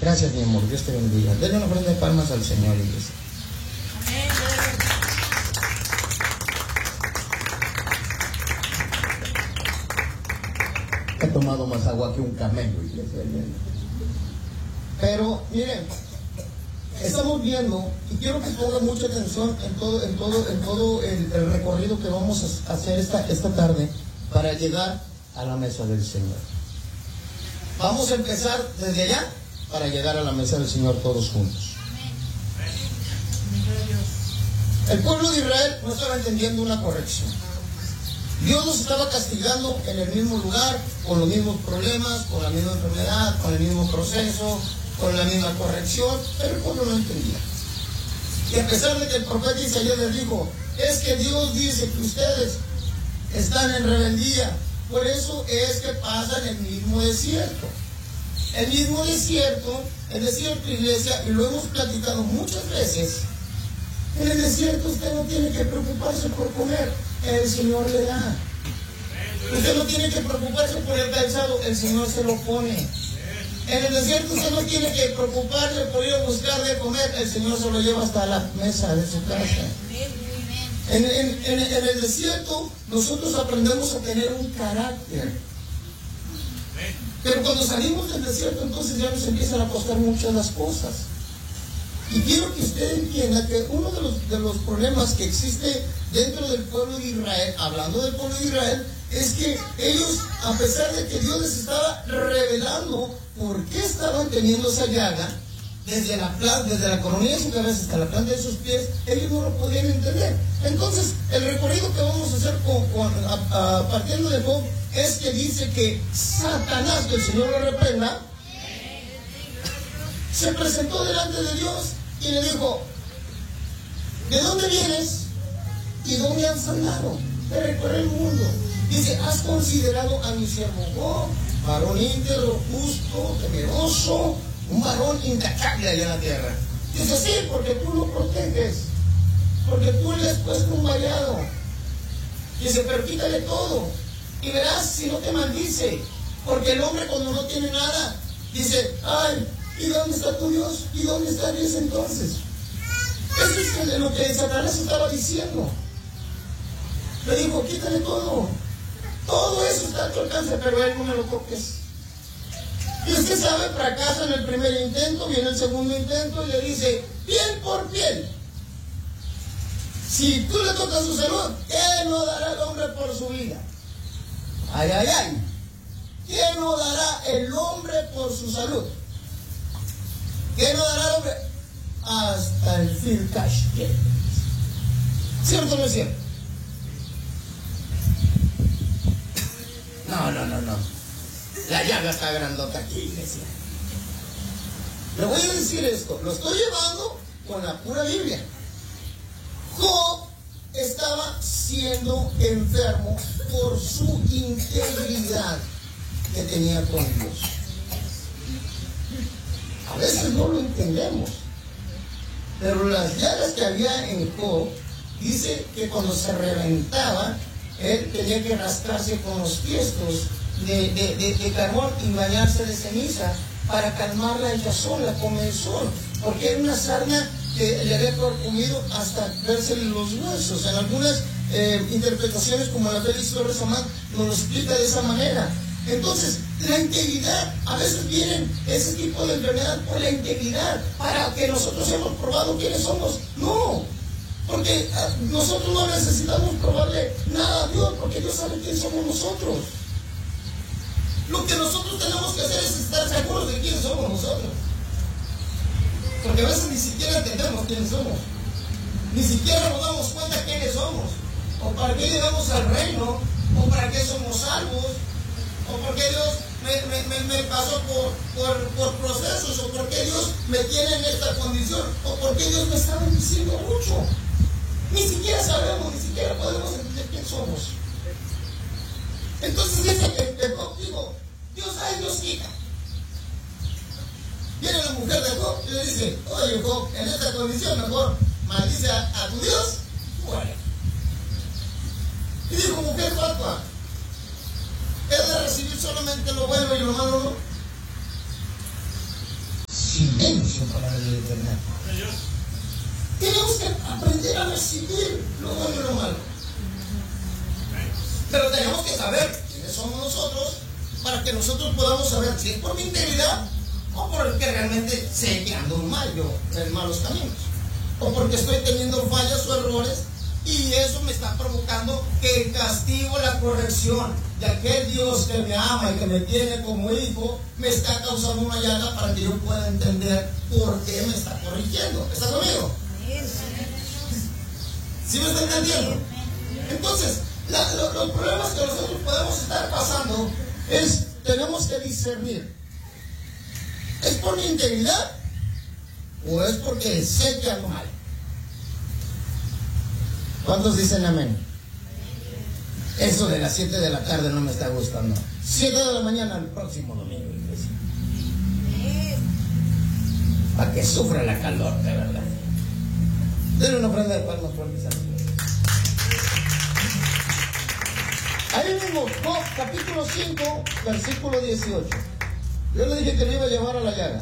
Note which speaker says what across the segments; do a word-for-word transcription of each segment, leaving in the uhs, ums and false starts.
Speaker 1: Gracias, mi amor. Dios te bendiga. Denle una ofrenda de palmas al Señor, iglesia. He tomado más agua que un camello, iglesia. Pero, miren, estamos viendo, y quiero que pongan mucha atención en todo, en todo, en todo el, el recorrido que vamos a hacer esta, esta tarde para llegar a la mesa del Señor. Vamos a empezar desde allá para llegar a la mesa del Señor todos juntos. El pueblo de Israel no estaba entendiendo una corrección. Dios los estaba castigando en el mismo lugar, con los mismos problemas, con la misma enfermedad, con el mismo proceso, con la misma corrección, pero el pueblo no entendía. Y a pesar de que el profeta Isaías les dijo, es que Dios dice que ustedes están en rebeldía, por eso es que pasan el mismo desierto. El mismo desierto, el desierto, iglesia, y lo hemos platicado muchas veces, en el desierto usted no tiene que preocuparse por comer, el Señor le da. Usted no tiene que preocuparse por el calzado, el Señor se lo pone. En el desierto usted no tiene que preocuparse por ir a buscar de comer, el Señor se lo lleva hasta la mesa de su casa. En, en, en, en el desierto nosotros aprendemos a tener un carácter. Pero cuando salimos del desierto entonces ya nos empiezan a costar muchas las cosas. Y quiero que usted entienda que uno de los, de los problemas que existe dentro del pueblo de Israel, hablando del pueblo de Israel, es que ellos, a pesar de que Dios les estaba revelando por qué estaban teniendo esa llaga, desde la, desde la coronilla de su cabeza hasta la planta de sus pies, ellos no lo podían entender. Entonces, el recorrido que vamos a hacer con, con, a, a, partiendo de Job es que dice que Satanás, que el Señor lo reprenda, se presentó delante de Dios y le dijo, ¿de dónde vienes? ¿Y dónde has andado? De recorrer el mundo. Dice, ¿has considerado a mi siervo Job, varón íntegro, justo, temeroso, un varón intachable allá en la tierra? Dice, sí, porque tú lo proteges, porque tú le has puesto un vallado. Dice, pero quítale todo y verás si no te maldice, porque el hombre cuando no tiene nada, dice, ay, ¿y dónde está tu Dios? ¿Y dónde está Dios entonces? Eso es lo que Satanás estaba diciendo. Le dijo, quítale todo. Todo eso está a tu alcance, pero él no me lo toques. Y usted sabe, fracasa en el primer intento, viene el segundo intento y le dice, piel por piel. Si tú le tocas su salud, ¿qué no dará el hombre por su vida? Ay, ay, ay. ¿Qué no dará el hombre por su salud? ¿Qué no dará el hombre? Hasta el Phil Cash. ¿Cierto o no es cierto? No, no, no, no. La llaga está grandota aquí, iglesia. Le voy a decir esto, lo estoy llevando con la pura Biblia. Job estaba siendo enfermo por su integridad que tenía con Dios. A veces no lo entendemos, pero las llagas que había en Job, dice que cuando se reventaba, él tenía que rascarse con los tiestos de, de, de, de carbón y bañarse de ceniza para calmar la hinchazón, la comezón, porque era una sarna que le había comido hasta verse los huesos. En algunas eh, interpretaciones, como la Félix Torres Amán nos lo explica de esa manera. Entonces, la integridad, a veces vienen ese tipo de enfermedad por la integridad, para que nosotros hemos probado quiénes somos. No, porque nosotros no necesitamos probarle nada a Dios, porque Dios sabe quién somos nosotros. Lo que nosotros tenemos que hacer es estar seguros de quién somos nosotros. Porque a veces ni siquiera entendemos quiénes somos. Ni siquiera nos damos cuenta quiénes somos. O para qué llegamos al reino, o para qué somos salvos, o por qué Dios me, me, me, me pasó por, por, por procesos, o por qué Dios me tiene en esta condición, o por qué Dios me está bendiciendo mucho. Ni siquiera sabemos, ni siquiera podemos entender quién somos. Entonces dice que digo, Dios ay, Dios quita. Viene la mujer de Job y le dice, oye Job, en esta condición mejor maldice a, a tu Dios. Bueno. Y dijo, mujer fatua, ¿es de recibir solamente lo bueno y lo malo no? Si bendición para la vida eterna. Tenemos que aprender a recibir lo bueno y lo malo. Pero tenemos que saber quiénes somos nosotros para que nosotros podamos saber si es por mi integridad o porque realmente sé que ando mal yo en malos caminos, o porque estoy teniendo fallas o errores y eso me está provocando que el castigo, la corrección de aquel Dios que me ama y que me tiene como hijo me está causando una llaga para que yo pueda entender por qué me está corrigiendo. ¿Está conmigo? ¿Sí me está entendiendo? Entonces, la, lo, los problemas que nosotros podemos estar pasando es, tenemos que discernir. ¿Es por mi integridad o es porque sé que ando mal? ¿Cuántos dicen amén? Eso de las siete de la tarde no me está gustando. siete de la mañana el próximo domingo, iglesia. Para que sufra la calor, de verdad. Denle una ofrenda de palmas por mis amigos. Ahí mismo, Job, capítulo cinco, versículo dieciocho. Yo le dije que me iba a llevar a la llaga.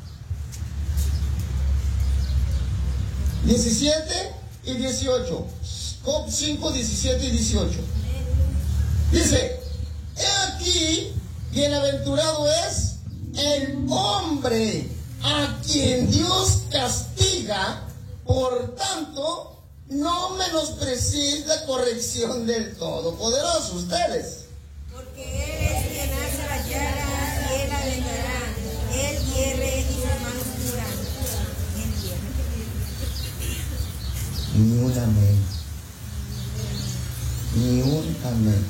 Speaker 1: diecisiete y dieciocho. Job cinco, diecisiete y dieciocho. Dice: he aquí, bienaventurado es el hombre a quien Dios castiga, por tanto, no menospreciéis la corrección del Todopoderoso. Ustedes. Porque Él es quien hace las llagas y Él la vendará. Él hierre y sus manos curan. Ni un amén. Ni un amén.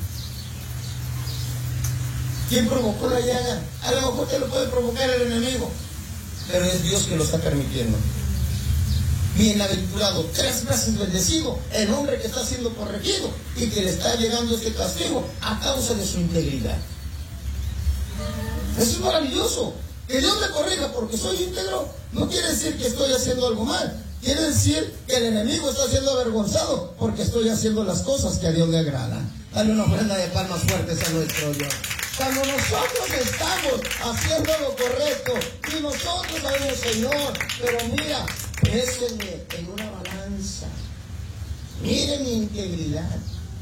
Speaker 1: ¿Quién provocó la llaga? A lo mejor te lo puede provocar el enemigo, pero es Dios que lo está permitiendo. Bienaventurado, tres veces bendecido, el hombre que está siendo corregido y que le está llegando este castigo a causa de su integridad. Eso es maravilloso. Que Dios me corrija porque soy íntegro no quiere decir que estoy haciendo algo mal. Quiere decir que el enemigo está siendo avergonzado porque estoy haciendo las cosas que a Dios le agradan. Dale una ofrenda de palmas fuertes a nuestro Dios. Cuando nosotros estamos haciendo lo correcto y nosotros sabemos, Señor, pero mira, pésenme en una balanza. Miren mi integridad.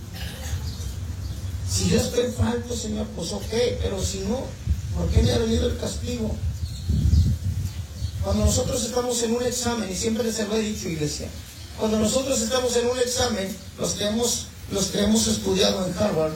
Speaker 1: Si yo estoy falto, Señor, pues ok, pero si no, ¿por qué me ha venido el castigo? Cuando nosotros estamos en un examen, y siempre se lo he dicho, iglesia, cuando nosotros estamos en un examen, los que hemos, los que hemos estudiado en Harvard,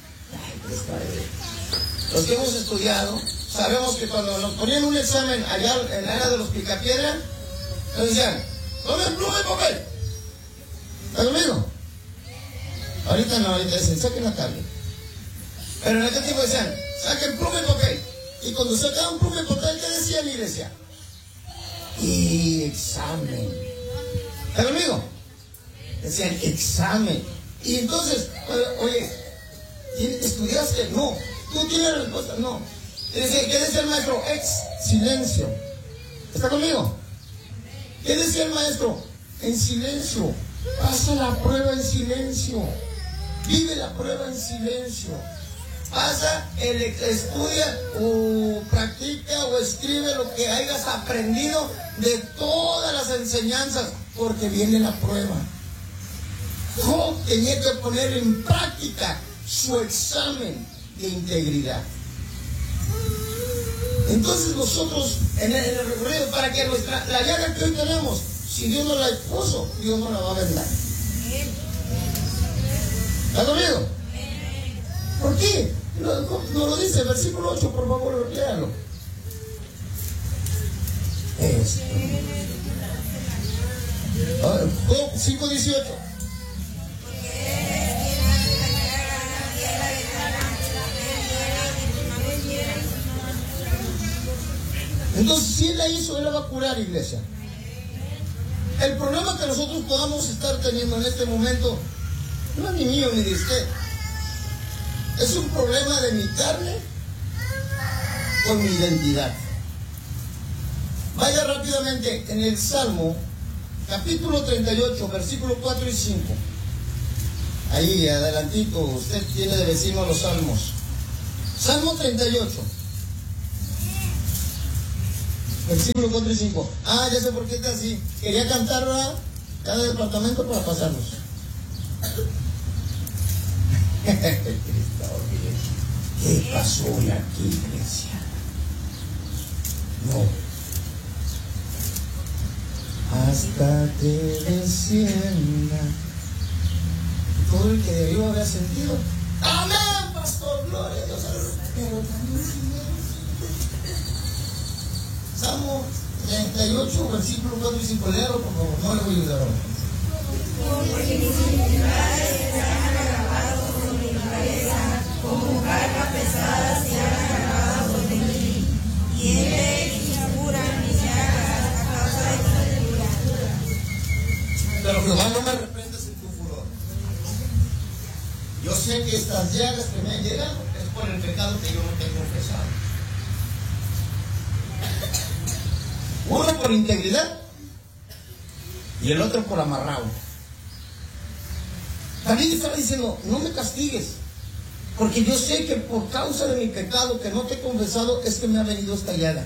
Speaker 1: los que hemos estudiado, sabemos que cuando nos ponían un examen allá en la era de los picapiedra, nos decían: tomen pluma y papel. ¿Está conmigo? Ahorita no, ahorita dicen: saquen la tablet. Pero en aquel tiempo decían: saquen pluma y papel. Y cuando sacaban pluma y papel, ¿qué decía la iglesia? Y examen. ¿Está conmigo? Decían examen. Y entonces, oye, ¿estudiaste? No. ¿Tú tienes la respuesta? No. ¿Qué decía el maestro? Ex, silencio. ¿Está conmigo? ¿Qué decía el maestro? En silencio. Pasa la prueba en silencio. Vive la prueba en silencio. Pasa, el, estudia o practica o escribe lo que hayas aprendido de todas las enseñanzas, porque viene la prueba. Job tenía que poner en práctica su examen de integridad. Entonces nosotros, en el, en el recorrido, para que nuestra, la llaga que hoy tenemos, si Dios no la puso, Dios no la va a vendar. ¿Está conmigo? ¿Por qué? No, no lo dice el versículo ocho, por favor, léalo. Esto. Job cinco dieciocho. Entonces, si Él la hizo, Él la va a curar, iglesia. El problema que nosotros podamos estar teniendo en este momento no es ni mío ni de usted. Es un problema de mi carne con mi identidad. Vaya rápidamente en el Salmo, capítulo treinta y ocho, versículos cuatro y cinco. Ahí, adelantito, usted tiene de vecino los salmos. Salmo treinta y ocho. Versículo cuatro y cinco. Ah, ya sé por qué está así. Quería cantar a cada departamento para pasarnos. ¿Qué pasó aquí, iglesia? No. Hasta que descienda todo el que debió haber sentido. Amén, pastor, gloria a Dios. Pero también Salmo treinta y ocho, versículo cuatro y cinco. Léalo, por favor, no le voy a ayudar ahora. Porque mis iniquidades se han agravado sobre mi cabeza, como carga pesada se han agravado sobre mí, y he figuran mis llagas a causa de tu criatura. Pero Jehová, no me reprendas en tu furor. Yo sé que estas llagas que me han llegado es por el pecado que yo no te he confesado. Uno por integridad y el otro por amarrado. David estaba diciendo, no me castigues, porque yo sé que por causa de mi pecado que no te he confesado es que me ha venido esta llaga.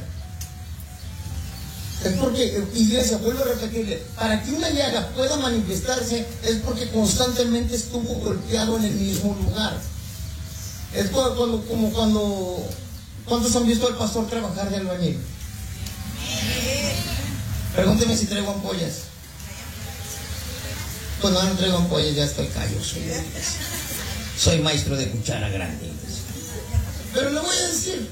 Speaker 1: Es porque, iglesia, vuelvo a repetirle, para que una llaga pueda manifestarse es porque constantemente estuvo golpeado en el mismo lugar. Es como cuando, como cuando ¿cuántos han visto al pastor trabajar de albañil? Pregúnteme si traigo ampollas. Pues no, no traigo ampollas, ya estoy callo. Soy, soy maestro de cuchara grande. Pero le voy a decir,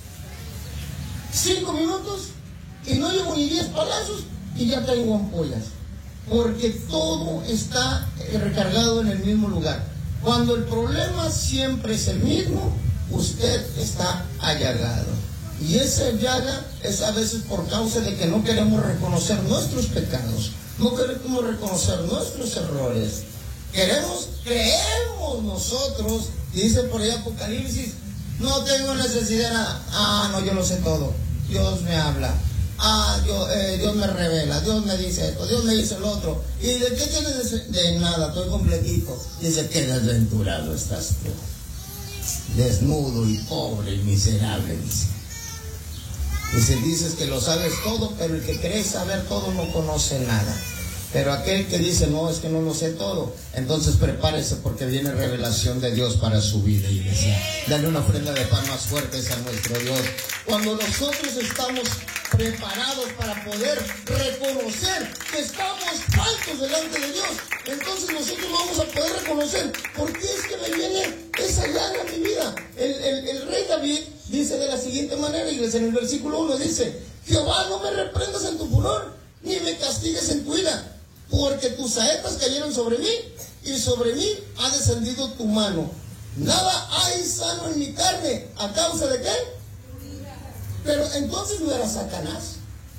Speaker 1: cinco minutos y no llevo ni diez palazos y ya traigo ampollas. Porque todo está recargado en el mismo lugar. Cuando el problema siempre es el mismo, usted está allagado. Y esa llaga es a veces por causa de que no queremos reconocer nuestros pecados, no queremos reconocer nuestros errores. Queremos, creemos nosotros, dice por ahí Apocalipsis, no tengo necesidad de nada. Ah, no, yo lo sé todo. Dios me habla. Ah, yo, eh, Dios me revela, Dios me dice esto, Dios me dice el otro. ¿Y de qué tienes? De, de nada, estoy completito. Dice, qué desventurado estás tú. Desnudo y pobre y miserable, dice. Dice, dices que lo sabes todo, pero el que cree saber todo no conoce nada. Pero aquel que dice, no, es que no lo sé todo, entonces prepárese porque viene revelación de Dios para su vida, iglesia. Dale una ofrenda de palmas fuertes a nuestro Dios. Cuando nosotros estamos preparados para poder reconocer que estamos altos delante de Dios, entonces nosotros vamos a poder reconocer por qué es que me viene esa llaga a mi vida. El, el, el rey David dice de la siguiente manera, iglesia, en el versículo uno dice, Jehová, no me reprendas en tu furor, ni me castigues en tu ira, porque tus saetas cayeron sobre mí, y sobre mí ha descendido tu mano. Nada hay sano en mi carne, ¿a causa de qué? Pero entonces no era Satanás.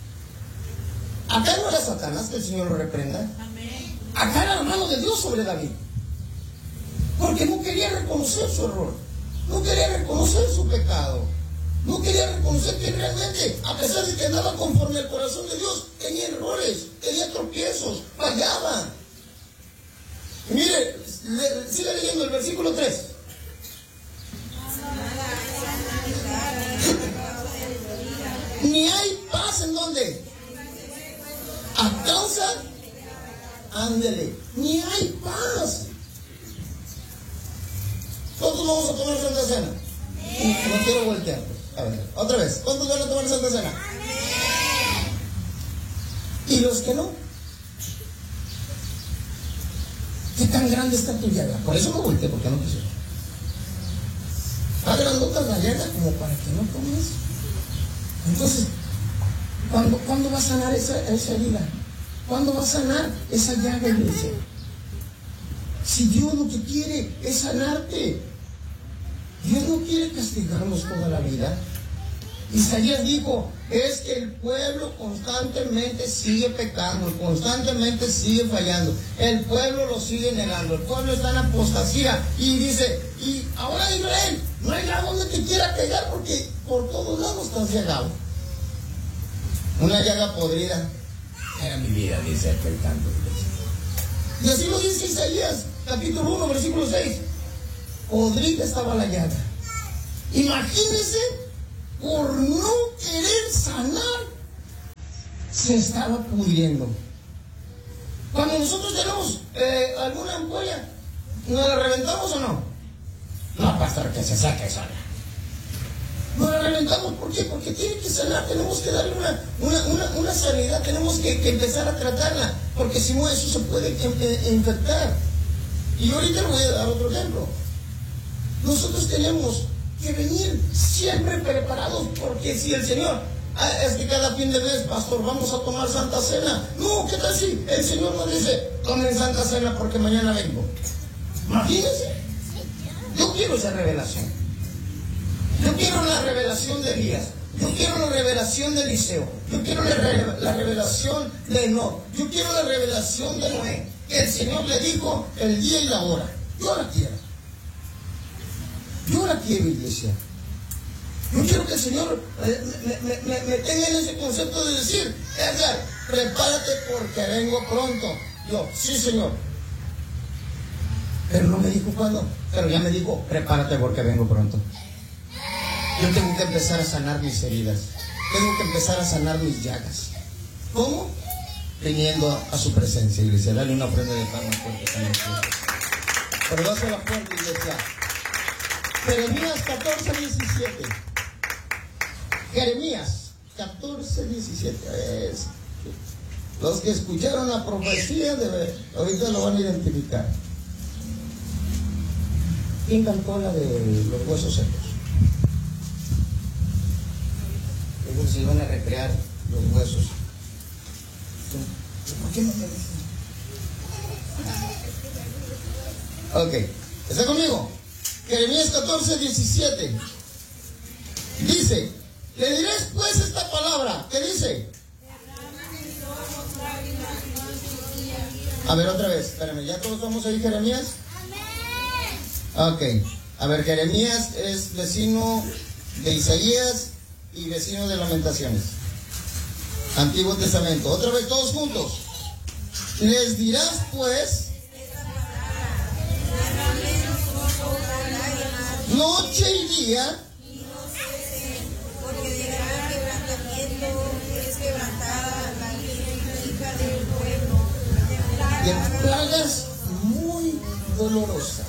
Speaker 1: Acá no era Satanás que el Señor lo reprenda. Acá era la mano de Dios sobre David, porque no quería reconocer su error, no quería reconocer su pecado, no quería reconocer que realmente, a pesar de que andaba conforme al corazón de Dios, tenía errores, tenía tropiezos, fallaba. Y mire, le, sigue leyendo el versículo tres. Ni hay paz en donde. A causa, ándele, ni hay paz. ¿Cuántos vamos a tomar Santa Cena? No quiero voltear. A ver, otra vez. ¿Cuántos van a tomar Santa Cena? ¿Y los que no? ¿Qué tan grande está tu llaga? Por eso no volteé, porque no quisiera. Está grandota la llaga como para que no comas. Entonces, ¿cuándo, ¿cuándo va a sanar esa, esa herida? ¿Cuándo va a sanar esa llaga, iglesia? Si Dios lo que quiere es sanarte, Dios no quiere castigarnos toda la vida. Isaías dijo, es que el pueblo constantemente sigue pecando, constantemente sigue fallando, el pueblo lo sigue negando, el pueblo está en apostasía, y dice, y ahora Israel, no hay nada donde te quiera pegar porque por todos lados estás llegado. Una llaga podrida era mi vida, dice aquel canto. Y así lo dice Isaías, capítulo uno, versículo seis. Podrida estaba la llaga. Imagínense, por no querer sanar se estaba pudriendo. Cuando nosotros tenemos eh, alguna ampolla, ¿nos la reventamos o no? No, pastor, que se saque sola. No la reventamos, ¿por qué? Porque tiene que sanar, tenemos que darle una, una, una, una sanidad, tenemos que, que empezar a tratarla, porque si no eso se puede eh, infectar. Y ahorita le voy a dar otro ejemplo. Nosotros tenemos que venir siempre preparados, porque si el Señor, ah, es que cada fin de mes, pastor, vamos a tomar Santa Cena. No, ¿qué tal si el Señor nos dice, tomen Santa Cena porque mañana vengo? Imagínense. Yo quiero esa revelación. Yo quiero la revelación de Elías. Yo quiero la revelación de Eliseo. Yo quiero la, re la revelación de Enoc. Yo quiero la revelación de Noé. Que el Señor le dijo el día y la hora. Yo la quiero. Yo la quiero, iglesia. Yo quiero que el Señor me, me, me, me tenga en ese concepto de decir, Edgar, prepárate porque vengo pronto. Yo, sí, Señor. Pero no me dijo cuándo. Pero ya me dijo, prepárate porque vengo pronto. Yo tengo que empezar a sanar mis heridas. Tengo que empezar a sanar mis llagas. ¿Cómo? Viniendo a, a su presencia, iglesia. Dale una ofrenda de palmas fuerte también. Pero dásela la fuerte, iglesia. Jeremías catorce, diecisiete. Jeremías catorce, diecisiete. Es, los que escucharon la profecía, de, ahorita lo van a identificar. ¿Quién cantó la de los huesos secos? Se iban a recrear los huesos. ¿Por qué no me dicen? Ok, ¿está conmigo? Jeremías catorce, diecisiete. Dice, le diré pues esta palabra. ¿Qué dice? A ver, otra vez, espérame, ¿ya todos vamos a ir Jeremías? Ok, a ver, Jeremías es vecino de Isaías y vecino de Lamentaciones. Antiguo Testamento. Otra vez todos juntos. Les dirás pues, noche y día,
Speaker 2: porque de gran quebrantamiento es quebrantada la hija del pueblo,
Speaker 1: de plagas muy dolorosas.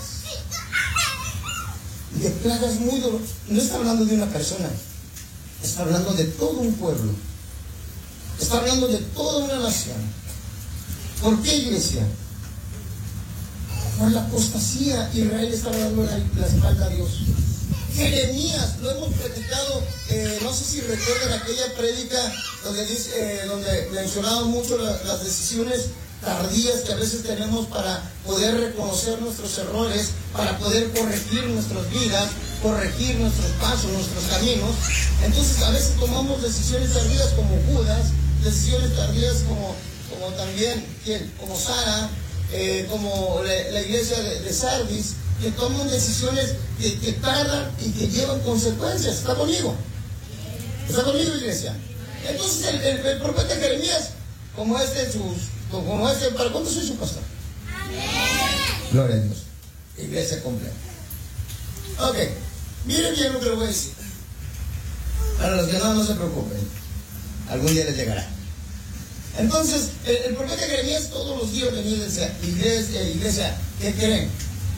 Speaker 1: De plagas muy dolorosas. No está hablando de una persona. Está hablando de todo un pueblo. Está hablando de toda una nación. ¿Por qué, iglesia? Por la apostasía. Israel estaba dando la, la espalda a Dios. Jeremías, lo hemos platicado, eh, no sé si recuerdan aquella prédica donde, dice, eh, donde mencionaba mucho la, las decisiones tardías que a veces tenemos para poder reconocer nuestros errores, para poder corregir nuestras vidas, corregir nuestros pasos, nuestros caminos. Entonces a veces tomamos decisiones tardías como Judas, decisiones tardías como, como también, ¿quién? Como Sara, eh, como la, la iglesia de, de Sardis, que toman decisiones que, que tardan y que llevan consecuencias. ¿Está conmigo? ¿Está conmigo, iglesia? Entonces el, el, el profeta Jeremías, como este, sus, como este, ¿para cuánto soy su pastor? Amén. Gloria a Dios. Iglesia completa. Ok, miren bien lo que les voy a decir. Para los que no, no se preocupen. Algún día les llegará. Entonces, el, el profeta Jeremías todos los días venía y decía, iglesia, iglesia, ¿qué creen?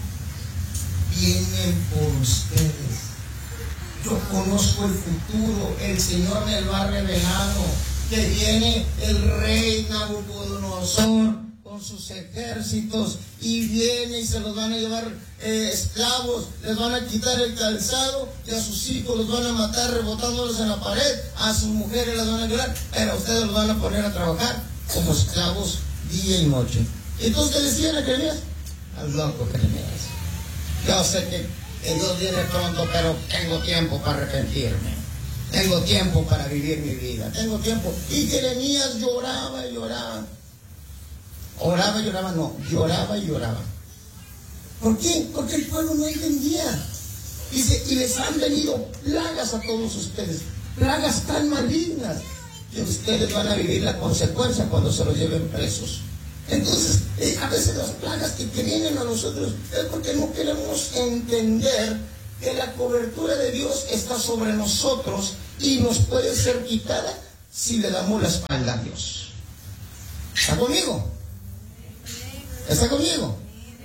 Speaker 1: Vienen por ustedes. Yo conozco el futuro, el Señor me lo ha revelado, que viene el rey Nabucodonosor con sus ejércitos y viene y se los van a llevar eh, esclavos, les van a quitar el calzado y a sus hijos los van a matar rebotándolos en la pared, a sus mujeres las van a violar, pero a ustedes los van a poner a trabajar como esclavos día y noche. Entonces, ¿qué decían a Jeremías? Al loco Jeremías. Yo sé que, que Dios viene pronto, pero tengo tiempo para arrepentirme. Tengo tiempo para vivir mi vida. Tengo tiempo. Y Jeremías lloraba y lloraba. Oraba y lloraba, no. Lloraba y lloraba. ¿Por qué? Porque el pueblo no entendía. Dice, y les han venido plagas a todos ustedes. Plagas tan malignas que ustedes van a vivir la consecuencia cuando se los lleven presos. Entonces, eh, a veces las plagas que, que vienen a nosotros es porque no queremos entender que la cobertura de Dios está sobre nosotros y nos puede ser quitada si le damos la espalda a Dios. ¿Está conmigo? ¿Está conmigo?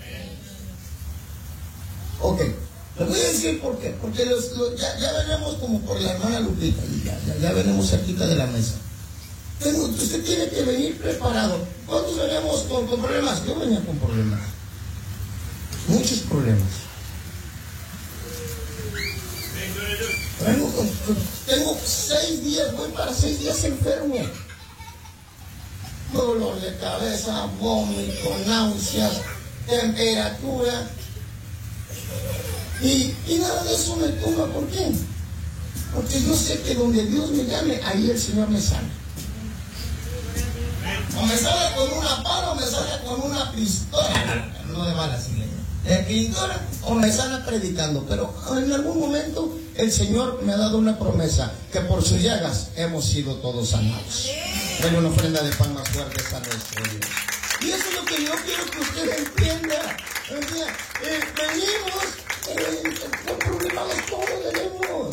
Speaker 1: Ok. Les voy a decir por qué. Porque los, los, ya, ya veremos como por la hermana Lupita. Ya, ya, ya veremos cerquita de la mesa. Tengo, usted tiene que venir preparado. ¿Cuántos venimos con, con problemas? Yo venía con problemas. Muchos problemas. Tengo, tengo seis días, voy para seis días enfermo. Dolor de cabeza, vómito, náuseas, temperatura. Y, y nada de eso me toma. ¿Por qué? Porque yo sé que donde Dios me llame, ahí el Señor me sana. O me sale con una pala o me sale con una pistola. No de balas, de pintura, o me sana predicando. Pero en algún momento el Señor me ha dado una promesa, que por sus llagas hemos sido todos sanados. Denle una ofrenda de palmas fuertes a nuestro Dios. Y eso es lo que yo quiero que usted entienda. Eh, venimos eh, con problemas, todos tenemos.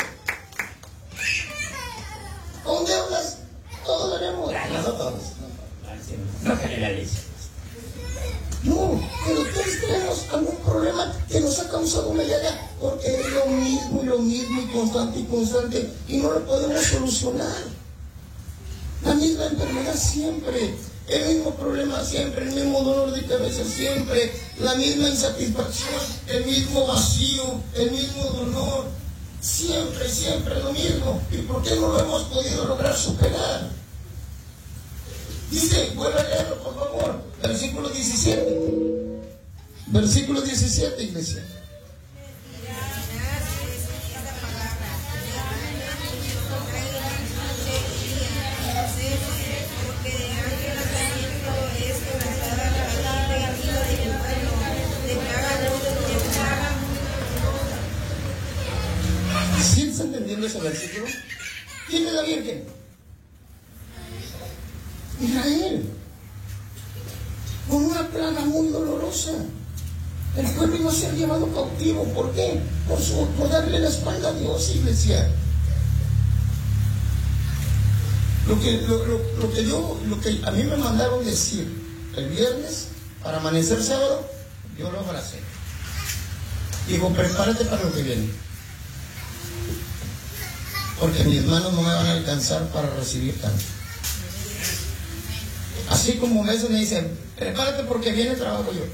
Speaker 1: Con deudas, todos tenemos. No, no todos. No generalicemos. No, pero todos tenemos algún problema que nos ha causado una llaga, porque es lo mismo y lo mismo y constante y constante, y no lo podemos solucionar. La misma enfermedad siempre, el mismo problema siempre, el mismo dolor de cabeza siempre, la misma insatisfacción, el mismo vacío, el mismo dolor, siempre, siempre lo mismo. ¿Y por qué no lo hemos podido lograr superar? Dice, vuelve a leerlo por favor, versículo diecisiete. Versículo diecisiete, iglesia. ¿Sí está entendiendo ese versículo? ¿Quién es la Virgen? Israel, con una plaga muy dolorosa. El pueblo iba a ser llevado cautivo. ¿Por qué? Por, su, por darle la espalda a Dios, iglesia. Lo que, lo, lo, lo que yo, lo que a mí me mandaron decir el viernes para amanecer sábado, yo lo abracé. Digo, prepárate para lo que viene, porque mis manos no me van a alcanzar para recibir tanto. Así como eso me dicen, prepárate porque viene trabajo yo.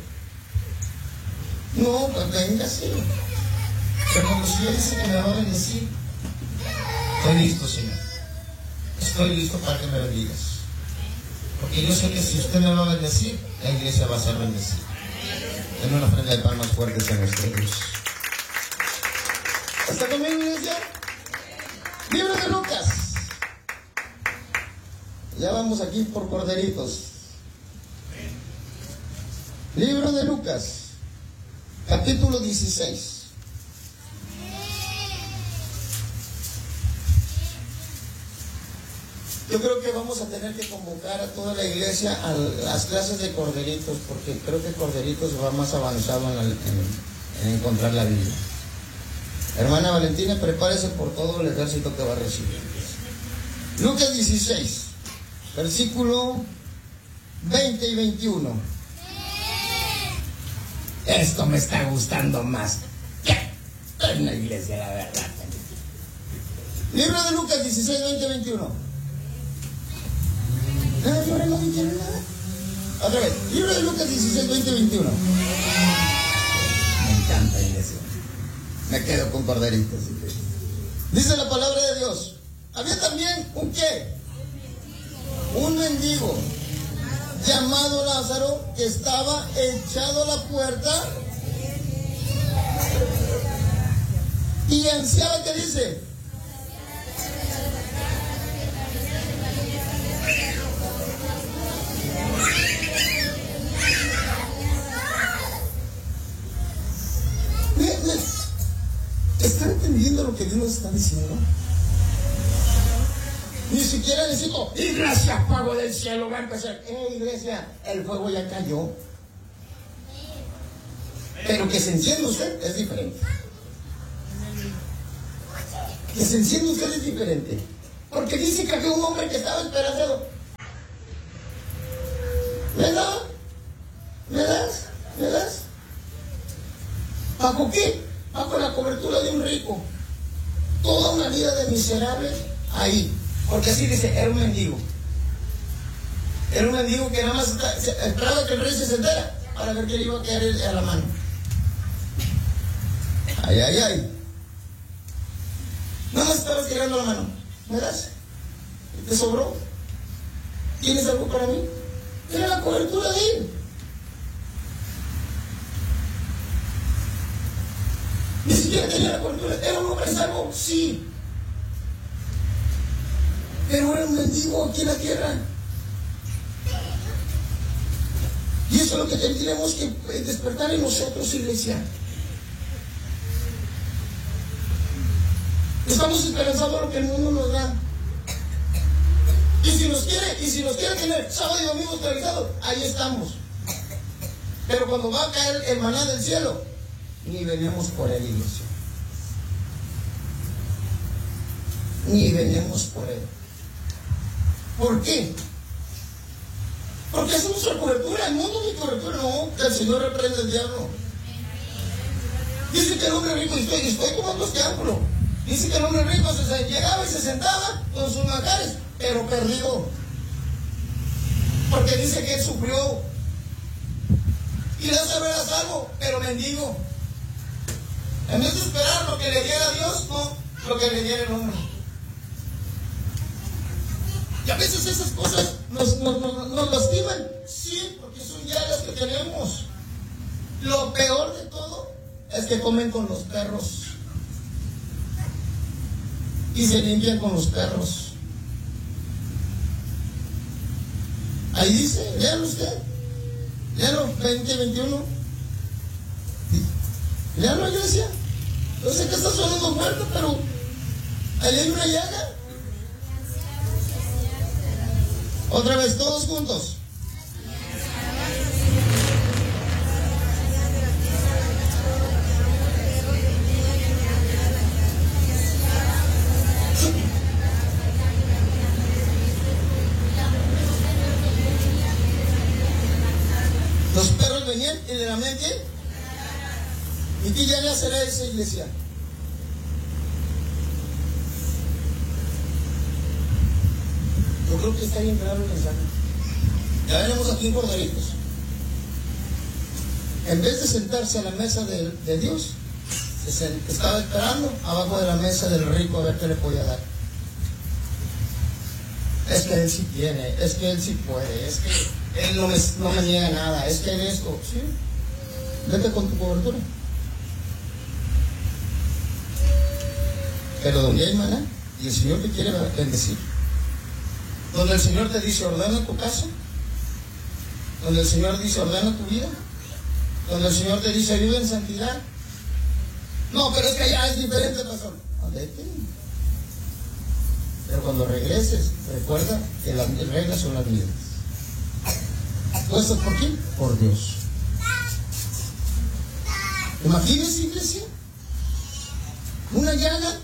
Speaker 1: No, pues venga, sí. Pero cuando el Señor dice que me va a bendecir, estoy listo, Señor. Estoy listo para que me bendigas. Porque yo sé que si usted me va a bendecir, la iglesia va a ser bendecida. Denle una ofrenda de palmas fuertes a nuestro Dios. ¿Está conmigo, iglesia? Libro de Lucas. Ya vamos aquí por corderitos. Libro de Lucas, capítulo dieciséis. Yo creo que vamos a tener que convocar a toda la iglesia a las clases de corderitos, porque creo que corderitos va más avanzado en, la, en, en encontrar la Biblia. Hermana Valentina, prepárese por todo el ejército que va a recibir. Lucas dieciséis. Versículo veinte y veintiuno. Esto me está gustando más que en la iglesia, la verdad. Libro de Lucas dieciséis, veinte y veintiuno. No, yo no quiero nada. Otra vez. Libro de Lucas dieciséis, veinte y veintiuno. Me encanta, iglesia. Me quedo con corderitos. Dice la palabra de Dios. Había también un qué. Un mendigo llamado Lázaro, que estaba echado a la puerta y ansiaba, que dice, ¿están entendiendo lo que Dios nos está diciendo? Ni siquiera necesito, iglesia, fuego del cielo va a empezar. Eh, iglesia, el fuego ya cayó. Pero que se encienda usted es diferente. Que se encienda usted es diferente. Porque dice que había un hombre que estaba esperando. ¿Me das? ¿Me das? ¿Me das? ¿Bajo qué? Bajo la cobertura de un rico. Toda una vida de miserable ahí. Porque así dice, era un mendigo. Era un mendigo que nada más esperaba que el rey se sentara para ver qué le iba a quedar a la mano. Ay, ay, ay. Nada más estabas tirando la mano. ¿Me das? ¿Te sobró? ¿Tienes algo para mí? Era la cobertura de él. Ni siquiera tenía la cobertura. ¿Era un hombre salvo? Sí. Pero era un mendigo aquí en la tierra. Y eso es lo que tenemos que despertar en nosotros, iglesia. Estamos esperanzando lo que el mundo nos da. Y si nos quiere, y si nos quiere tener sábado y domingo esclavizados, ahí estamos. Pero cuando va a caer el maná del cielo, ni venimos por él, iglesia. Ni venimos por él. ¿Por qué? Porque es nuestra cobertura. El mundo es mi cobertura. No, que el Señor reprende al diablo. Dice que el hombre rico, y estoy, estoy tomando este ángulo. Dice que el hombre rico se llegaba y se sentaba con sus manjares, pero perdido. Porque dice que él sufrió. Y Lázaro era salvo, pero mendigo. En vez de esperar lo que le diera Dios, no, lo que le diera el hombre. Y a veces esas cosas nos, nos, nos, nos lastiman. Sí, porque son ya las que tenemos. Lo peor de todo es que comen con los perros. Y se limpian con los perros. Ahí dice, léalo usted. Léalo, veinte, veintiuno. Léalo, iglesia. Yo sé que está sonando muerto, pero ahí hay una llaga. Otra vez, todos juntos. Los perros venían y de la mente. ¿Y qué ya será esa iglesia? Yo creo que está bien claro el mensaje. Ya veremos aquí en Corderitos. En vez de sentarse a la mesa de, de Dios, se sent, estaba esperando abajo de la mesa del rico a ver qué le podía dar. Es que él sí tiene, es que él sí puede, es que él no me, no me niega nada, es que él esto. Sí, vete con tu cobertura. Pero donde hay maná y el Señor te quiere bendecir, donde el Señor te dice ordena tu casa, donde el Señor dice ordena tu vida, donde el Señor te dice vive en santidad. No, pero es que allá es diferente, pastor. Vete. Pero cuando regreses, recuerda que las reglas son las mías. ¿Puestas por quién? Por Dios. Imagínense, iglesia, una llaga,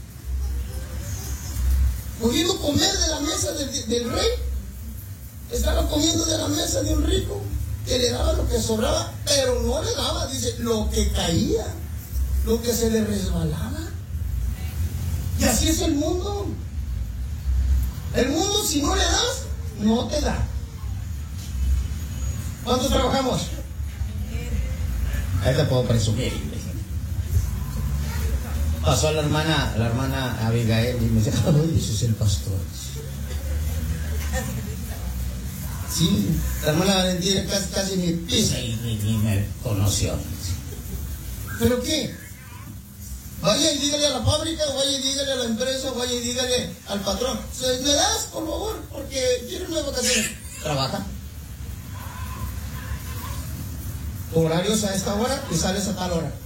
Speaker 1: pudiendo comer de la mesa de, de, del rey, estaba comiendo de la mesa de un rico que le daba lo que sobraba, pero no le daba, dice, lo que caía, lo que se le resbalaba. Y así es el mundo. El mundo, si no le das, no te da. ¿Cuántos trabajamos? Ahí te puedo presumir. Pasó a la hermana, la hermana Abigail y me dice, ay, ese es el pastor. Sí, la hermana Valentina casi, casi me pisa y ni, ni me conoció. ¿Pero qué? Vaya y dígale a la fábrica, vaya y dígale a la empresa, vaya y dígale al patrón. ¿Me das, por favor? Porque quiero unas vacaciones. Trabaja. Horarios a esta hora y sales a tal hora.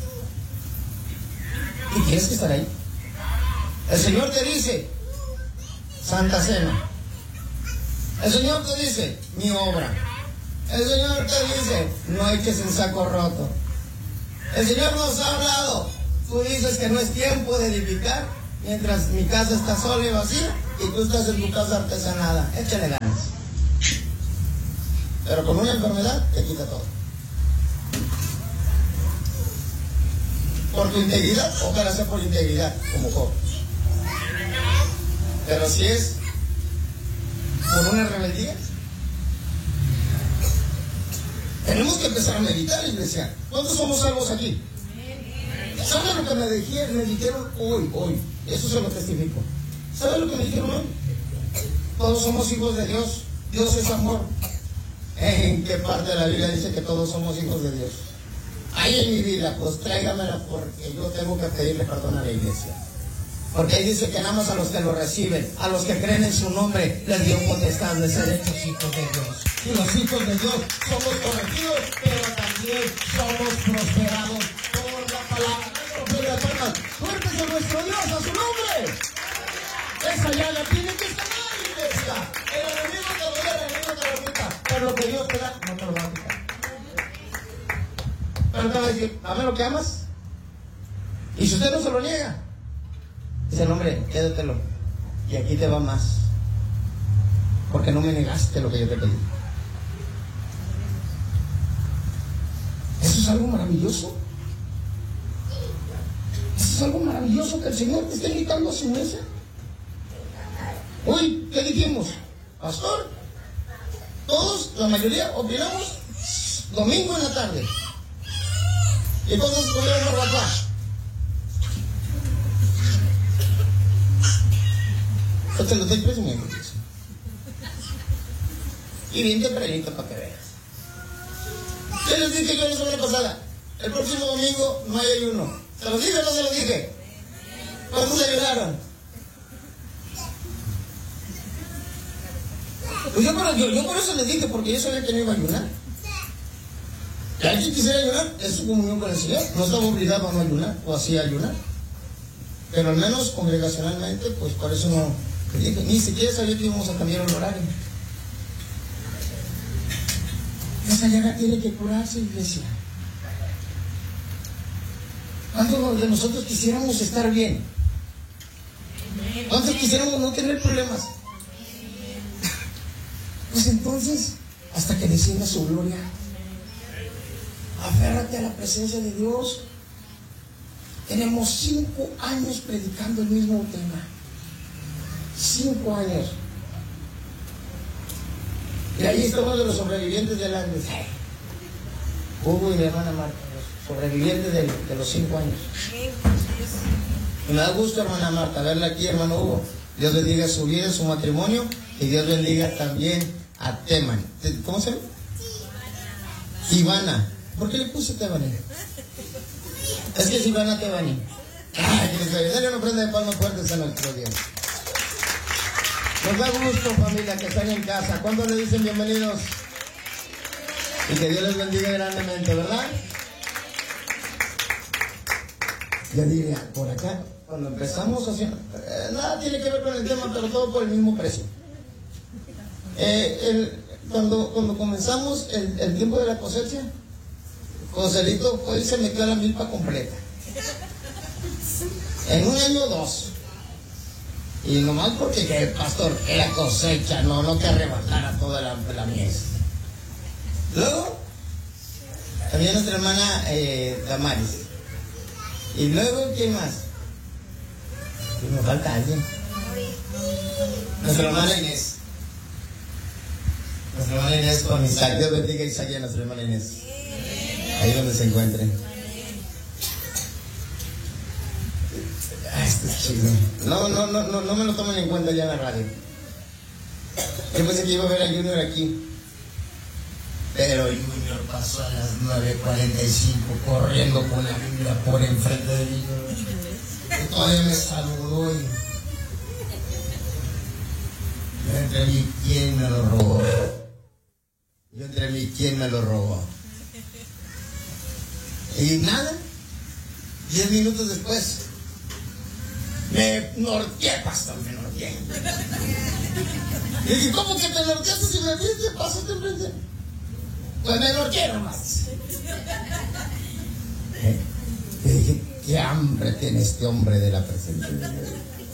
Speaker 1: ¿Y tienes que estar ahí? El Señor te dice, Santa Cena. El Señor te dice, mi obra. El Señor te dice, no eches en saco roto. El Señor nos ha hablado. Tú dices que no es tiempo de edificar mientras mi casa está sola y vacía y tú estás en tu casa artesanada. Échale ganas. Pero con una enfermedad te quita todo. Por tu integridad, ojalá sea por integridad, como Job. Pero si es por una rebeldía, tenemos que empezar a meditar, iglesia. ¿Cuántos somos salvos aquí? ¿Saben lo que me dijeron, me dijeron hoy? Hoy. Eso se lo testifico. ¿Saben lo que me dijeron hoy? Todos somos hijos de Dios. Dios es amor. ¿En qué parte de la Biblia dice que todos somos hijos de Dios? Ahí en mi vida, pues tráigamela porque yo tengo que pedirle perdón a la iglesia. Porque ahí dice que nada más a los que lo reciben, a los que creen en su nombre, les dio potestad de ser hechos hijos de Dios. Y los hijos de Dios somos corregidos, pero también somos prosperados por la palabra. Fuertes a nuestro Dios, a su nombre. Esa llaga tiene que sanar, iglesia. El enemigo te lo da, el enemigo te lo quita. Pero lo que Dios te da, no te lo va a quitar. Pero te va a decir, dame lo que amas. Y si usted no se lo niega, dice el hombre, quédatelo. Y aquí te va más. Porque no me negaste lo que yo te pedí. Eso es algo maravilloso. Eso es algo maravilloso que el Señor te esté invitando a su mesa. Hoy, ¿qué dijimos? Pastor, todos, la mayoría, opinamos domingo en la tarde. ¿Y entonces comieron barbacoa? Yo te lo estoy presumiendo. Y bien tempranito para que veas. ¿Qué les dije yo la semana pasada? El próximo domingo no hay ayuno. ¿Se los dije o no se los dije? ¿Cuántos ayunaron? Pues yo, por, yo, yo por eso les dije, porque yo sabía que no iba a ayunar. Si alguien quisiera ayunar, es su comunión con el Señor. No estaba obligado a no ayunar, o así a ayunar. Pero al menos congregacionalmente, pues por eso no. Dije, ni siquiera sabía que íbamos a cambiar el horario. Esa llaga tiene que curarse, iglesia. ¿Cuántos de nosotros quisiéramos estar bien? ¿Cuántos quisiéramos no tener problemas? Pues entonces, hasta que descienda su gloria, aférrate a la presencia de Dios. Tenemos cinco años predicando el mismo tema. Cinco años. Y ahí estamos de los sobrevivientes del año. Hugo y mi hermana Marta, los sobrevivientes de, de los cinco años. Y me da gusto, hermana Marta, verla aquí, hermano Hugo. Dios bendiga su vida, su matrimonio, y Dios bendiga también a Teman. ¿Cómo se llama? Ivana. ¿Por qué le puse Tebani? Es que es Ivana Tebani. Ay, que les dale una ofrenda de palmas fuertes a nuestro Dios. Nos da gusto, familia, que están en casa. ¿Cuándo le dicen bienvenidos? Y que Dios les bendiga grandemente, ¿verdad? Ya diría, por acá, cuando empezamos haciendo... Eh, nada tiene que ver con el tema, pero todo por el mismo precio. Eh, el, cuando, cuando comenzamos el, el tiempo de la cosecha, Joselito hoy se metió a la milpa completa. En un año o dos. Y nomás porque que el pastor, que la cosecha, no, no que arrebatara toda la, la mies. Luego, también nuestra hermana eh, Damaris. Y luego, ¿quién más? Y me falta alguien. Nuestra hermana Inés. Nuestra hermana Inés con Isaac. Dios bendiga a Isaac y a nuestra hermana Inés. Ahí donde se encuentren. Ah, esto es chido. No, no, no, no, no me lo tomen en cuenta ya en la radio. Yo pensé que iba a ver a Junior aquí. Pero Junior pasó a las nueve cuarenta y cinco corriendo con la Biblia por enfrente de mí. Y todavía me saludó y... Yo entre mí, ¿quién me lo robó? Yo entre mí, ¿quién me lo robó? Y nada, diez minutos después, me norteé, pastor, me norteé. Y dije, ¿cómo que te norteaste si me viste? Pásate enfrente. Pues me norteé nomás. Y dije, qué hambre tiene este hombre de la presencia de Dios.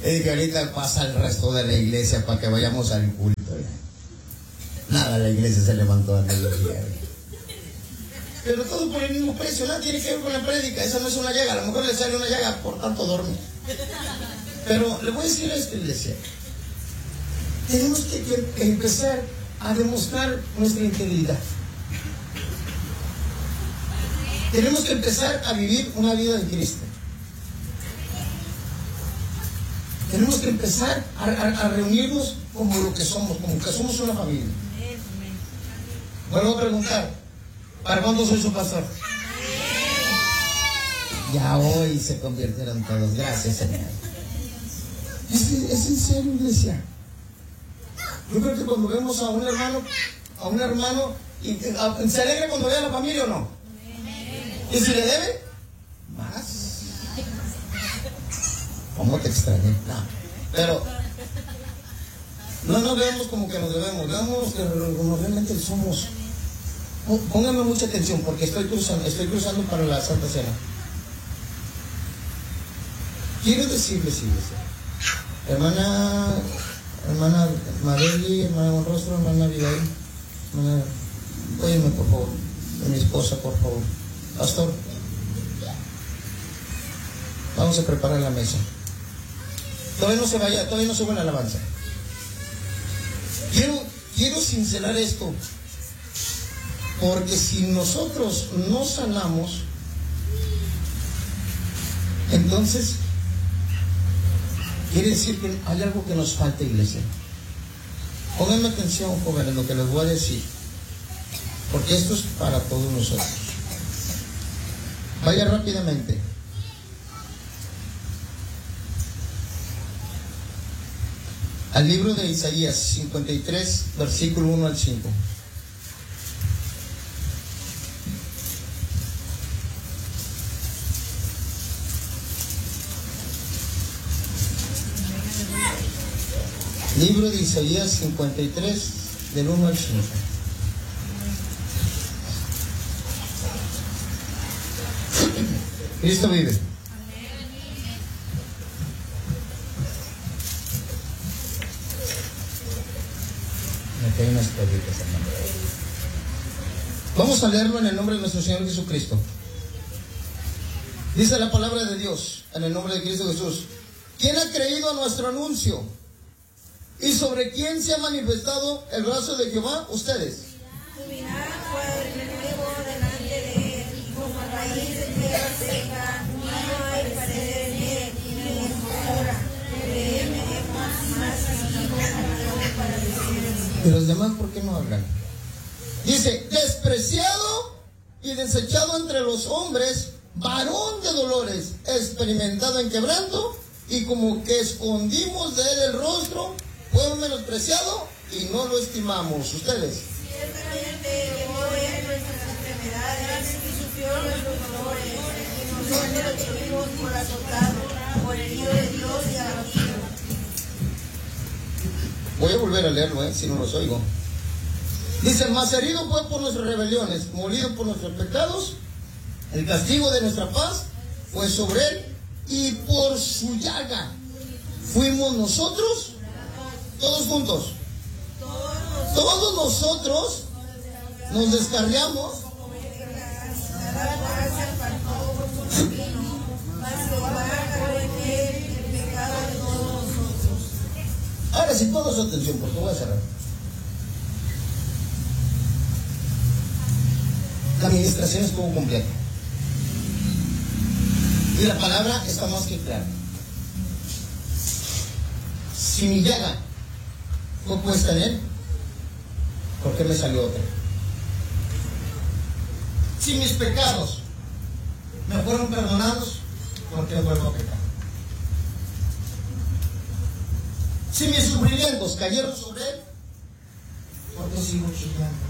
Speaker 1: Y que ahorita pasa el resto de la iglesia para que vayamos al culto. Nada, la iglesia se levantó a mediodía. Pero todo por el mismo precio, nada tiene que ver con la prédica. Esa no es una llaga, a lo mejor le sale una llaga por tanto dormir. Pero le voy a decir a esta iglesia, tenemos que, que, que empezar a demostrar nuestra integridad. Tenemos que empezar a vivir una vida en Cristo. Tenemos que empezar a, a, a reunirnos como lo que somos, como que somos una familia. Vuelvo a preguntar, ¿para cuándo soy su pastor? Ya hoy se convirtieron todos. Gracias, Señor. Es, es en serio, iglesia. Yo creo que cuando vemos a un hermano, a un hermano, y, a, ¿se alegra cuando ve a la familia o no? ¿Y si le debe? Más. ¿Cómo te extrañé? No. Pero no nos vemos como que nos debemos, veamos que como realmente somos. Pónganme mucha atención porque estoy cruzando, estoy cruzando para la Santa Cena. Quiero decirles, iglesia, hermana, hermana Madeli, hermana Monrostro, hermana Abigail, hermana, óyeme por favor, de mi esposa, por favor. Pastor, vamos a preparar la mesa. Todavía no se vaya, todavía no sube la alabanza. Quiero, quiero sincerar esto, porque si nosotros no sanamos, entonces quiere decir que hay algo que nos falta, iglesia. Pónganme atención, jóvenes, lo que les voy a decir, porque esto es para todos nosotros. Vaya rápidamente. Al libro de Isaías cincuenta y tres, versículo uno al cinco. Libro de Isaías cincuenta y tres, del uno al cinco. Cristo vive. Hay unas cositas, hermano. Vamos a leerlo en el nombre de nuestro Señor Jesucristo. Dice la palabra de Dios en el nombre de Cristo Jesús: ¿quién ha creído a nuestro anuncio? ¿Y sobre quién se ha manifestado el brazo de Jehová? Ustedes.
Speaker 2: Subirá fuera del fuego delante de él, como raíz de tierra seca, no hay pared en él, ni escura. De él me es más, más hijo para decir.
Speaker 1: ¿Y los demás por qué no hablan? Dice: despreciado y desechado entre los hombres, varón de dolores, experimentado en quebranto, y como que escondimos de él el rostro, fue menospreciado y no lo estimamos. Ustedes.
Speaker 2: Ciertamente llevó él nuestras enfermedades y sufrió nuestros dolores, y nosotros tuvimos por azotado, por herido de Dios y abatido.
Speaker 1: Voy a volver a leerlo, ¿eh? Si no los oigo. Dice: mas herido fue por nuestras rebeliones, molido por nuestros pecados, el castigo de nuestra paz fue sobre él, y por su llaga fuimos nosotros, todos juntos, todos nosotros nos descarriamos. Ahora sí, todos atención, porque voy a cerrar. La administración estuvo completa. Y la palabra está más que clara. Si mi llaga fue puesta en él, ¿por qué me salió otra? Si mis pecados me fueron perdonados, ¿por qué vuelvo a pecar? Si mis sufrimientos cayeron sobre él, ¿por qué sigo chillando?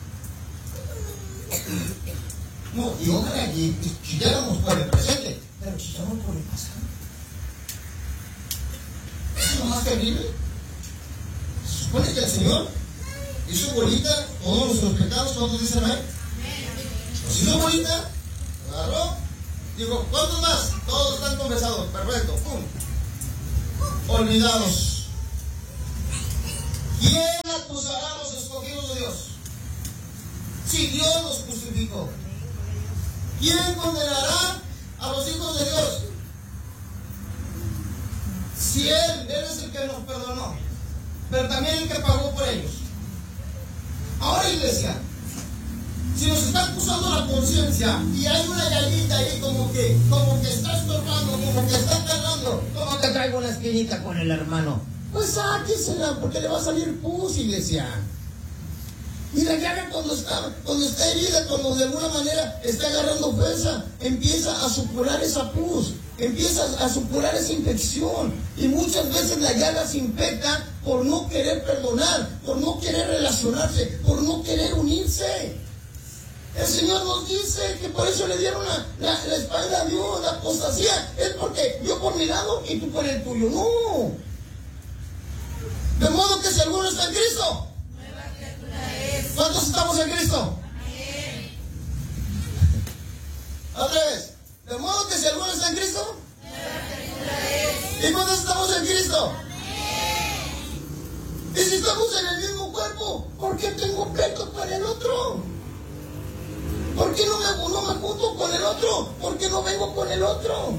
Speaker 1: No, y ojalá y chilláramos por el presente, pero chillamos por el pasado. ¿Es lo más terrible? Se supone que el Señor hizo bolita todos nuestros pecados, todos dicen amén. Los hizo bolita, agarró, digo, ¿cuántos más? Todos están confesados, perfecto, pum. olvidados. ¿Quién acusará a los escogidos de Dios? Si Dios los justificó. ¿Quién condenará a los hijos de Dios? Si Él, Él es el que nos perdonó, pero también el que pagó por ellos. Ahora, iglesia, si nos está acusando la conciencia y hay una llaguita ahí como que, como que está estorbando, como que está cargando, como que traigo una esquinita con el hermano, pues sáquesela porque le va a salir pus, iglesia. Y la llaga cuando está, cuando está herida, cuando de alguna manera está agarrando fuerza, empieza a supurar esa pus, empieza a supurar esa infección. Y muchas veces la llaga se infecta por no querer perdonar, por no querer relacionarse, por no querer unirse. El Señor nos dice que por eso le dieron la, la, la espalda a Dios, la apostasía. Es porque yo por mi lado y tú por el tuyo. No. De modo que si alguno está en Cristo, ¿cuántos estamos en Cristo? Amén. Otra vez. De modo que si alguno está en Cristo, ¿y cuántos estamos en Cristo? Amén. Y si estamos en el mismo cuerpo, ¿por qué tengo pleito para el otro? ¿Por qué no me, no me junto con el otro? ¿Por qué no vengo con el otro?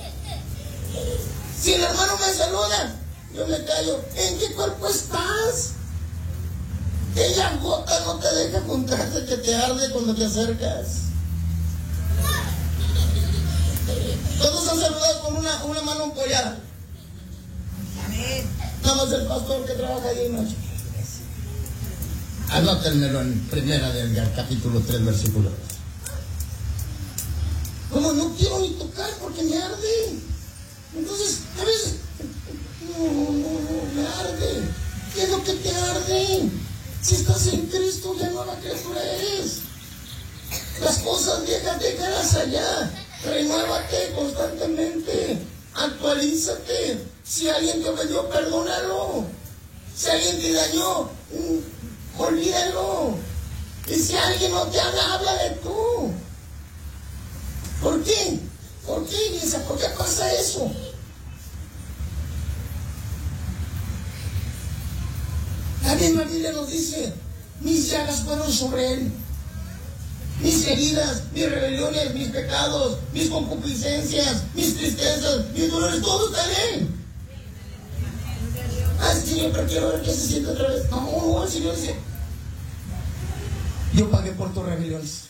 Speaker 1: Si el hermano me saluda, yo me callo. ¿En qué cuerpo estás? Ella gota no te deja juntarte, que te arde cuando te acercas. Todos han saludado con una, una mano empollada. Amén. Nada más el pastor que trabaja ahí en noche. Anótenmelo en primera del capítulo tres, versículo dos. Como no quiero ni tocar porque me arde. Entonces, a veces, no, no, no, me arde. ¿Qué es lo que te arde? Si estás en Cristo, ya nueva criatura eres. Las cosas viejas, déjalas allá. Renuévate constantemente. Actualízate. Si alguien te ofendió, perdónalo. Si alguien te dañó, olvídalo. Y si alguien no te habla, háblale tú. ¿Por qué? ¿Por qué, iglesia? ¿Por qué pasa eso? La misma Biblia nos dice, mis llagas fueron sobre él. Mis heridas, mis rebeliones, mis pecados, mis concupiscencias, mis tristezas, mis dolores, todo está en él. Ah, Señor, pero quiero ver qué se siente otra vez. No, no, el Señor dice, yo pagué por tus rebeliones.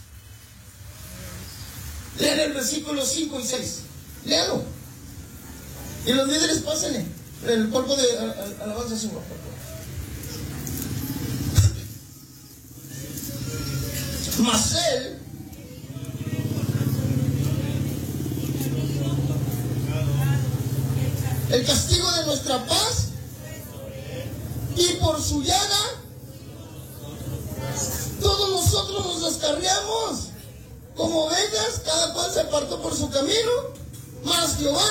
Speaker 1: Lean el versículo cinco y seis. Léalo. Y los líderes pásenle. El cuerpo de alabanza suba, por favor. Mas él, el castigo de nuestra paz, y por su llaga todos nosotros nos descarriamos como ovejas, cada cual se apartó por su camino, mas Jehová,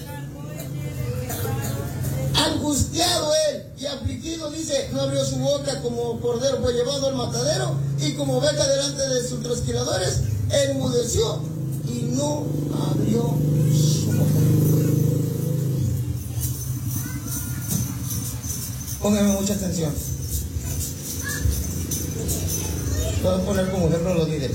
Speaker 1: angustiado él y afligido, dice, no abrió su boca, como cordero fue llevado al matadero, y como oveja delante de sus trasquiladores, enmudeció y no abrió su boca. Pónganme mucha atención. Voy a poner como ejemplo a los líderes.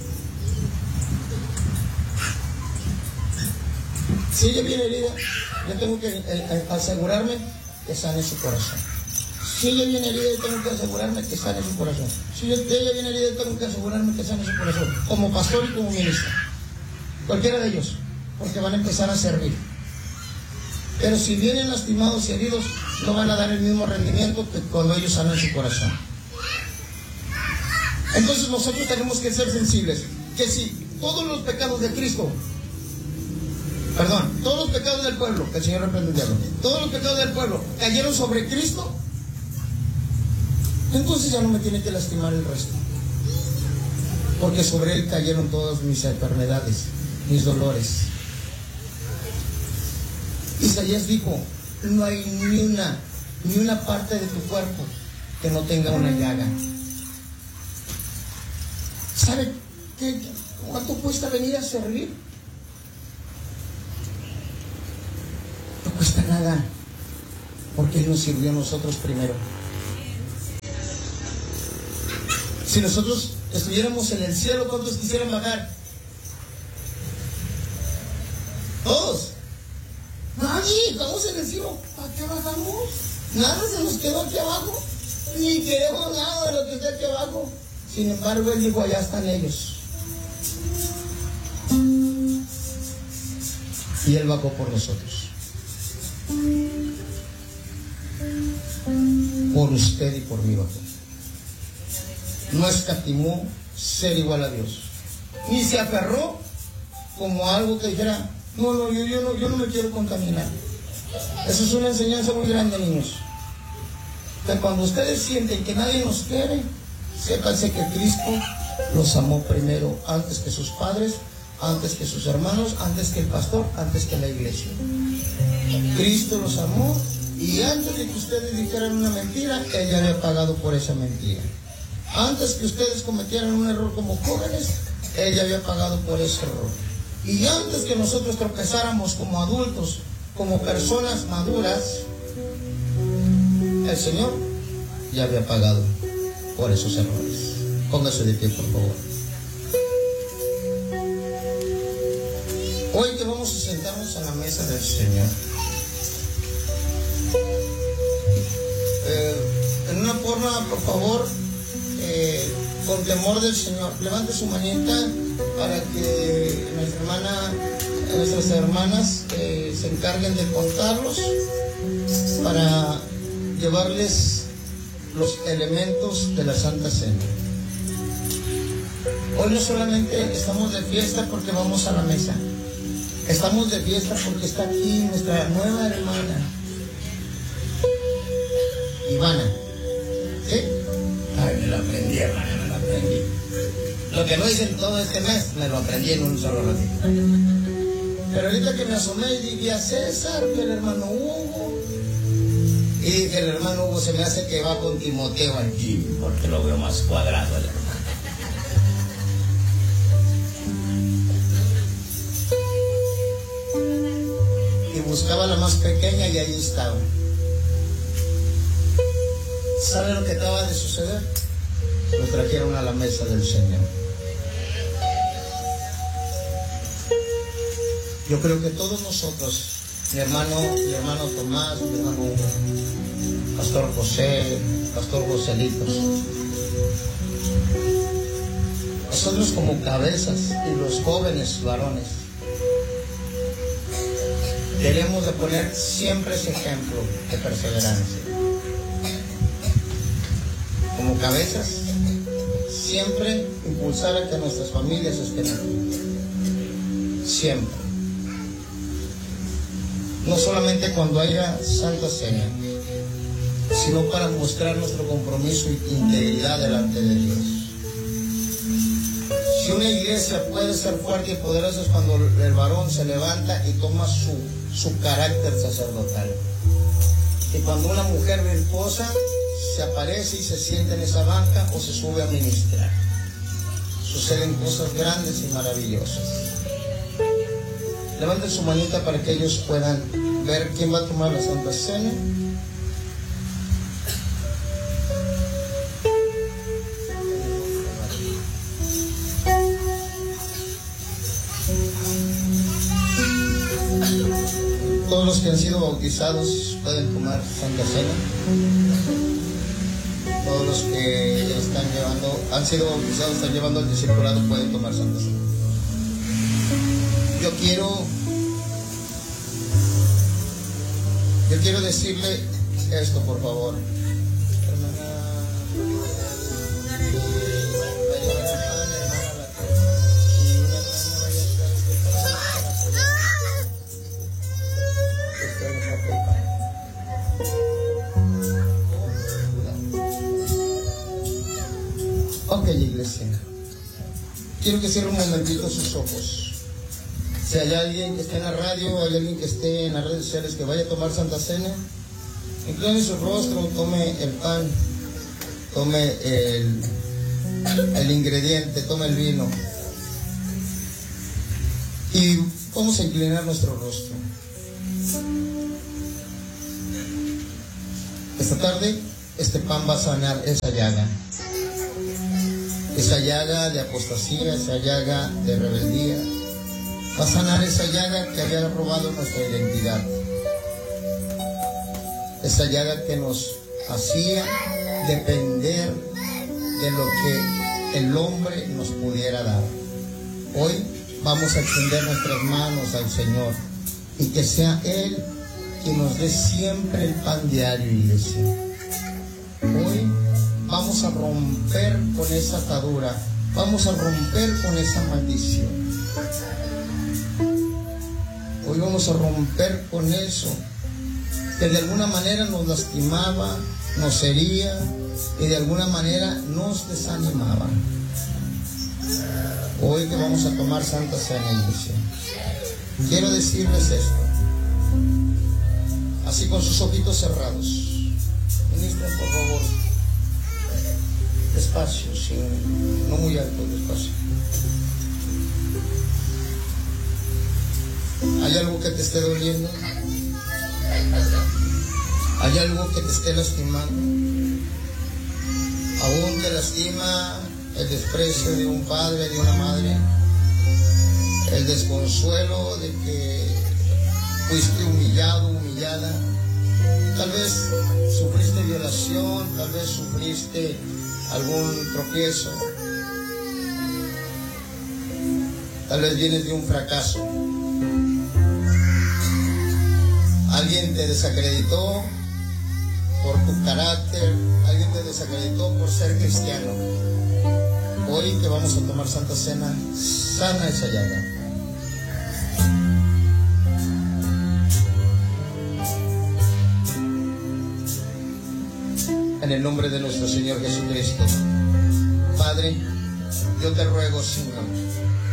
Speaker 1: Si ella viene herida, yo tengo que eh, asegurarme que sane su corazón. Si ella viene herida, yo tengo que asegurarme que sane su corazón. Si yo, ella viene herida, yo tengo que asegurarme que sane su corazón. Como pastor y como ministro. Cualquiera de ellos. Porque van a empezar a servir. Pero si vienen lastimados y heridos, no van a dar el mismo rendimiento que cuando ellos sanan su corazón. Entonces nosotros tenemos que ser sensibles. Que si todos los pecados de Cristo, perdón, todos los pecados del pueblo, que el Señor reprende al diablo, todos los pecados del pueblo cayeron sobre Cristo, entonces ya no me tiene que lastimar el resto. Porque sobre Él cayeron todas mis enfermedades, mis dolores. Isaías dijo, no hay ni una, ni una parte de tu cuerpo que no tenga una llaga. ¿Sabe qué, cuánto cuesta venir a servir? No cuesta nada. Porque Él nos sirvió a nosotros primero. Si nosotros estuviéramos en el cielo, ¿cuántos quisieran bajar? Todos. Nadie, estamos en el cielo. ¿Para qué bajamos? Nada se nos quedó aquí abajo. Ni queremos nada de lo que está aquí abajo. Sin embargo, Él dijo, allá están ellos. Y Él bajó por nosotros. Por usted y por mí bajó. No escatimó ser igual a Dios. Ni se aferró como algo que dijera, no, no, yo, yo, no, yo no me quiero contaminar. Eso es una enseñanza muy grande, niños. Que cuando ustedes sienten que nadie nos quiere, sépanse que Cristo los amó primero, antes que sus padres, antes que sus hermanos, antes que el pastor, antes que la iglesia. Cristo los amó, y antes de que ustedes dijeran una mentira, Él ya había pagado por esa mentira. Antes que ustedes cometieran un error como jóvenes, Él ya había pagado por ese error. Y antes que nosotros tropezáramos como adultos, como personas maduras, el Señor ya había pagado por esos errores. Póngase de pie, por favor. Hoy que vamos a sentarnos a la mesa del Señor, eh, en una forma, por favor, eh, con temor del Señor, levante su manita para que nuestra hermana, nuestras hermanas eh, se encarguen de contarlos, para llevarles los elementos de la Santa Cena. Hoy no solamente estamos de fiesta porque vamos a la mesa, estamos de fiesta porque está aquí nuestra nueva hermana, Ivana. ¿Sí? Ay, me lo aprendí, hermana, me lo aprendí. Lo que no hice en todo este mes, me lo aprendí en un solo ratito. Pero ahorita que me asomé y vi a César, que el hermano Hugo, y dije, el hermano Hugo se me hace que va con Timoteo al gym, porque lo veo más cuadrado el hermano. Y buscaba la más pequeña y ahí estaba. ¿Sabe lo que acaba de suceder? Nos trajeron a la mesa del Señor. Yo creo que todos nosotros, mi hermano, mi hermano Tomás, mi hermano Pastor José, Pastor Joselitos, nosotros como cabezas y los jóvenes varones, debemos de poner siempre ese ejemplo de perseverancia. Como cabezas, siempre impulsar a que nuestras familias estén aquí. Siempre. No solamente cuando haya Santa Cena, sino para mostrar nuestro compromiso e integridad delante de Dios. Si una iglesia puede ser fuerte y poderosa es cuando el varón se levanta y toma su, su carácter sacerdotal. Y cuando una mujer virtuosa se aparece y se sienta en esa banca o se sube a ministrar, suceden cosas grandes y maravillosas. Levanten su manita para que ellos puedan ver quién va a tomar la Santa Cena. Todos los que han sido bautizados pueden tomar Santa Cena. Todos los que están llevando, han sido bautizados, están llevando el discipulado, pueden tomar Santa Cena. Yo quiero, yo quiero decirle esto, por favor. Ok, iglesia. Quiero que cierre un momentito sus ojos. Si hay alguien que esté en la radio o hay alguien que esté en las redes sociales que vaya a tomar Santa Cena, incline su rostro, tome el pan, tome el, el ingrediente, tome el vino. Y vamos a inclinar nuestro rostro. Esta tarde, este pan va a sanar esa llaga. Esa llaga de apostasía, esa llaga de rebeldía. Va a sanar esa llaga que había robado nuestra identidad. Esa llaga que nos hacía depender de lo que el hombre nos pudiera dar. Hoy vamos a extender nuestras manos al Señor y que sea Él quien nos dé siempre el pan diario, iglesia. Hoy vamos a romper con esa atadura, vamos a romper con esa maldición. Hoy vamos a romper con eso que de alguna manera nos lastimaba, nos hería y de alguna manera nos desanimaba. Hoy que vamos a tomar Santa Cena, iglesia, quiero decirles esto, así con sus ojitos cerrados. Ministren, por favor, despacio, sin, no muy alto, despacio. ¿Hay algo que te esté doliendo? ¿Hay algo que te esté lastimando? ¿Aún te lastima el desprecio de un padre, de una madre? El desconsuelo de que fuiste humillado, humillada. Tal vez sufriste violación, tal vez sufriste algún tropiezo. Tal vez vienes de un fracaso. Alguien te desacreditó por tu carácter, alguien te desacreditó por ser cristiano. Hoy que vamos a tomar Santa Cena, sana esa llaga. En el nombre de nuestro Señor Jesucristo. Padre, yo te ruego, Señor,